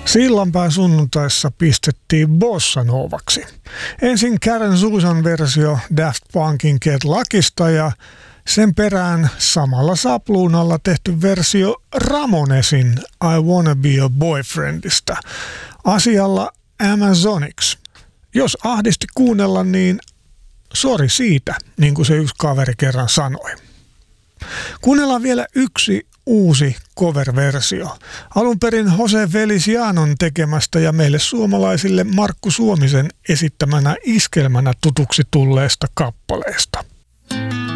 Sillanpään sunnuntaissa pistettiin bossa novaksi. Ensin Karen Susan versio Daft Punkin Get Luckysta ja sen perään samalla sapluunalla tehty versio Ramonesin I Wanna Be Your Boyfriendista. Asialla Amazonics. Jos ahdisti kuunnella, niin sori siitä, niin kuin se yksi kaveri kerran sanoi. Kuunnellaan vielä yksi uusi cover-versio. Alun perin Jose Felicianon tekemästä ja meille suomalaisille Markku Suomisen esittämänä iskelmänä tutuksi tulleesta kappaleesta.